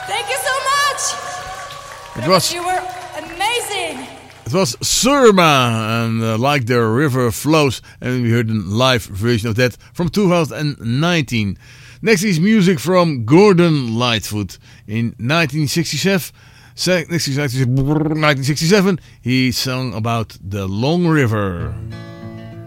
Thank you so much. You were amazing. It was Surma and Like the River Flows, and we heard a live version of that from 2019. Next is music from Gordon Lightfoot. In 1967, he sang about the Long River.